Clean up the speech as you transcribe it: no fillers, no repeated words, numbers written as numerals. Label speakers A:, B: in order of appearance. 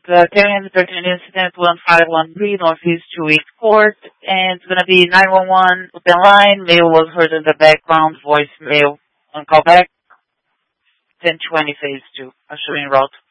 A: Carrying the pertinent incident 151 Northeast 28th Court, and it's going to be 911 open line. Male was heard in the background, voicemail on callback. 1020 phase 2. I'm showing route